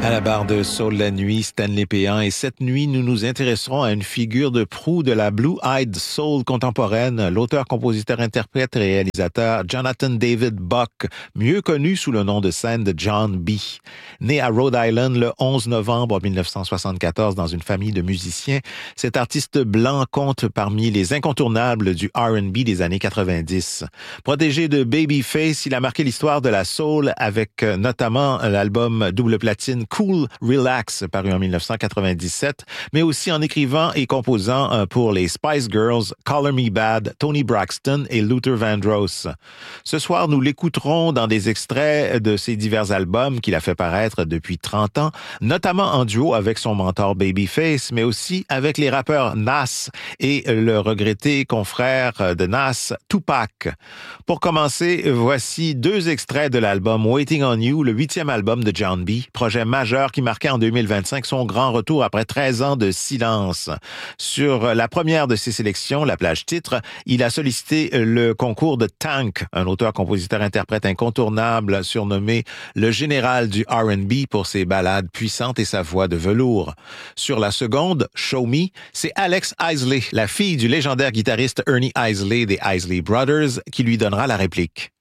À la barre de Soul la nuit, Stanley Péan, et cette nuit, nous nous intéresserons à une figure de proue de la Blue-Eyed Soul contemporaine, l'auteur, compositeur, interprète et réalisateur Jonathan David Buck, mieux connu sous le nom de scène de John B. Né à Rhode Island le 11 novembre 1974 dans une famille de musiciens, cet artiste blanc compte parmi les incontournables du R&B des années 90. Protégé de Babyface, il a marqué l'histoire de la soul avec notamment l'album double platine Cool Relax, paru en 1997, mais aussi en écrivant et composant pour les Spice Girls, Color Me Bad, Toni Braxton et Luther Vandross. Ce soir, nous l'écouterons dans des extraits de ses divers albums qu'il a fait paraître depuis 30 ans, notamment en duo avec son mentor Babyface, mais aussi avec les rappeurs Nas et le regretté confrère de Nas, Tupac. Pour commencer, voici deux extraits de l'album Waiting on You, le 8e album de John B., projet majeur qui marquait en 2025 son grand retour après 13 ans de silence. Sur la première de ses sélections, la plage titre, il a sollicité le concours de Tank, un auteur-compositeur-interprète incontournable surnommé le général du R&B pour ses ballades puissantes et sa voix de velours. Sur la seconde, Show Me, c'est Alex Isley, la fille du légendaire guitariste Ernie Isley des Isley Brothers, qui lui donnera la réplique.